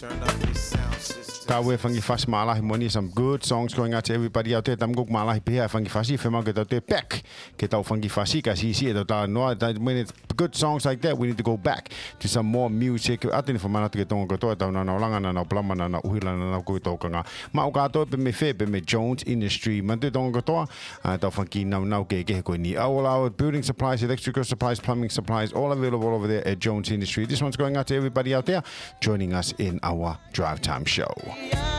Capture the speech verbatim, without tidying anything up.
Kawe fangi fast malahi money, some good songs going out to everybody out there. Tam guk malahi pia fangi fasi fema kita te back. Kita fangi fasi kasi si ito ta no when it's good songs like that we need to go back to some more music. Atin fa mana te tonga to ta na na langa na na plama na na uhila na na ku to kanga. Ma o ka to pe me fe pe me Jones Industry. Man te tonga to ta fangi na na ke ke ko ni. All our building supplies, electrical supplies, plumbing supplies, all available over there at Jones Industry. This one's going out to everybody out there joining us in our Drive Time show.